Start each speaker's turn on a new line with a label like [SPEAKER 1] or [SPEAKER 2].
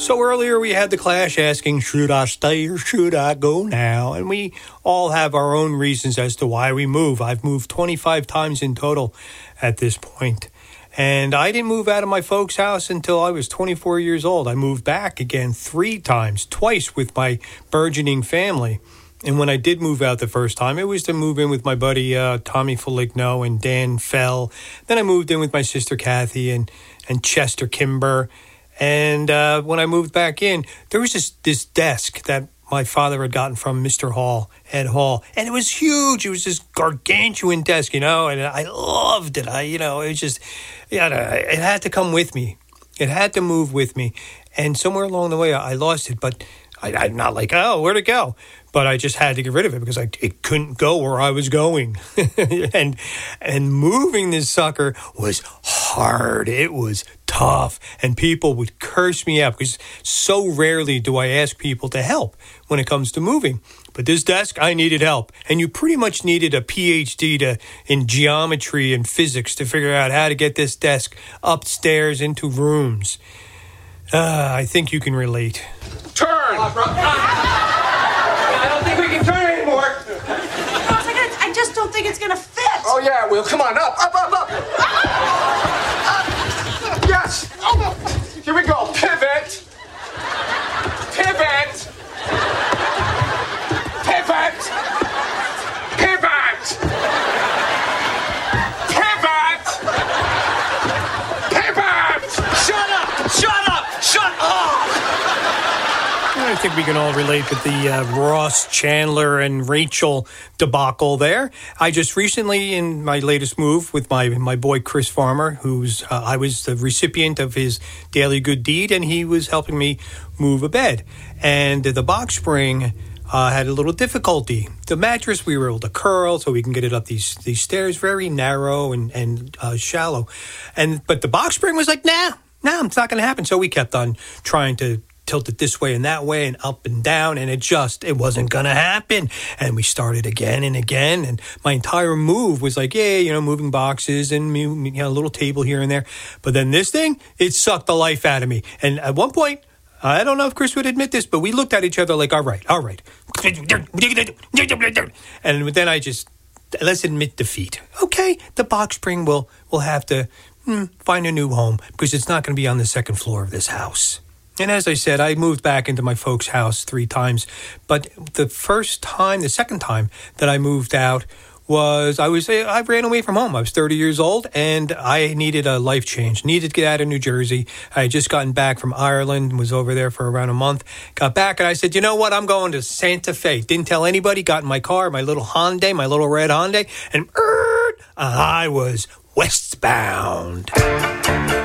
[SPEAKER 1] So earlier we had the Clash asking, should I stay or should I go now? And we all have our own reasons as to why we move. I've moved 25 times in total at this point. And I didn't move out of my folks' house until I was 24 years old. I moved back again 3 times, twice with my burgeoning family. And when I did move out the first time, it was to move in with my buddy Tommy Foligno and Dan Fell. Then I moved in with my sister Kathy and Chester Kimber. And when I moved back in, there was this desk that my father had gotten from Mr. Hall, Ed Hall. And it was huge. It was this gargantuan desk, and I loved it. It was just, it had to come with me. It had to move with me. And somewhere along the way, I lost it. But I'm not like, where'd it go? But I just had to get rid of it because it couldn't go where I was going. and moving this sucker was hard. It was tough. And people would curse me out because so rarely do I ask people to help when it comes to moving. But this desk, I needed help. And you pretty much needed a PhD in geometry and physics to figure out how to get this desk upstairs into rooms. I think you can relate.
[SPEAKER 2] Turn! I don't think we can turn anymore.
[SPEAKER 3] I just don't think it's going to fit.
[SPEAKER 2] Oh, yeah, well, come on, up. Yes! Oh, here we go. Pivot. Pivot. Pivot. Pivot. Pivot. Pivot.
[SPEAKER 3] Shut up! Shut up!
[SPEAKER 1] I think we can all relate with the Ross, Chandler, and Rachel debacle there. I just recently, in my latest move with my boy Chris Farmer, who's I was the recipient of his daily good deed, and he was helping me move a bed. And the box spring had a little difficulty. The mattress we were able to curl so we can get it up these stairs, very narrow and shallow. But the box spring was like, nah, it's not going to happen. So we kept on trying to tilt it this way and that way and up and down, and it wasn't going to happen. And we started again and again, and my entire move was like, moving boxes and a little table here and there. But then this thing, it sucked the life out of me. And at one point, I don't know if Chris would admit this, but we looked at each other like, all right. And then let's admit defeat. Okay, the box spring will have to find a new home because it's not going to be on the second floor of this house. And as I said, I moved back into my folks' house 3 times. But the second time that I moved out was I ran away from home. I was 30 years old, and I needed a life change. Needed to get out of New Jersey. I had just gotten back from Ireland, was over there for around a month. Got back, and I said, you know what? I'm going to Santa Fe. Didn't tell anybody. Got in my car, my little Hyundai, my little red Hyundai, and I was westbound.